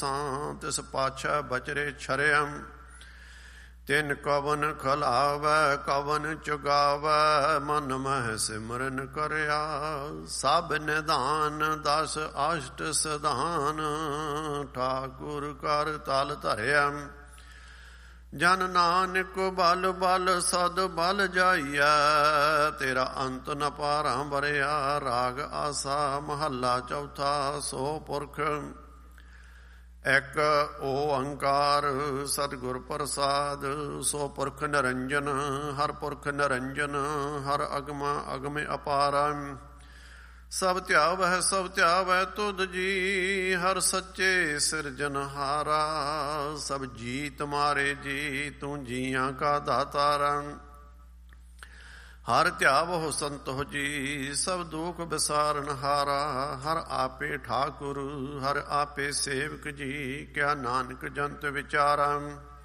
ਤਿਸ ਪਾਛੈ ਬਚਰੇ ਛਰਿਅਮ। ਤਿਨ ਕਵਨ ਖਲਾਵੈ ਕਵਨ ਚੁਗਾਵੈ ਮਨ ਮਹਿ ਸਿਮਰਨ ਕਰਿਆ। ਸਭ ਨਿਧਾਨ ਦਸ ਅਸ਼ਟ ਸਧਾਨ ਠਾਕੁਰ ਕਰ ਤਲ ਧਰਿਆ। ਜਨ ਨਾਨਕ ਬਲ ਬਲ ਸਦ ਬਲ ਜਾਈਐ ਤੇਰਾ ਅੰਤ ਨ ਪਾਰਾਂ ਬਰਿਆ। ਰਾਗ ਆਸਾ ਮਹੱਲਾ ਚੌਥਾ। ਸੋ ਪੁਰਖ ਇੱਕ ਓੰਕਾਰ ਸਤਿਗੁਰ ਪ੍ਰਸਾਦ। ਸੋ ਪੁਰਖ ਨਿਰੰਜਨ ਹਰ ਪੁਰਖ ਨਿਰੰਜਨ ਹਰ ਅਗਮ ਅਗਮ ਅਪਾਰਾ। ਸਭ ਧਿਆਵੈ ਸਭ ਧਿਆਵੈ ਤੁਧ ਜੀ ਹਰ ਸੱਚੇ ਸਿਰਜਨਹਾਰਾ। ਸਭ ਜੀ ਤੁਮਾਰੇ ਜੀ ਤੂੰ ਜੀਆਂ ਕਾ ਦਾਤਾਰਾ। ਹਰ ਧਿਆਵਹੁ ਸੰਤੋਖ ਜੀ ਸਭ ਦੁਖ ਵਿਸਾਰਨਹਾਰਾ। ਹਰ ਆਪੇ ਠਾਕੁਰ ਹਰ ਆਪੇ ਸੇਵਕ ਜੀ ਕਿਆ ਨਾਨਕ ਜੰਤ ਵਿਚਾਰਾ।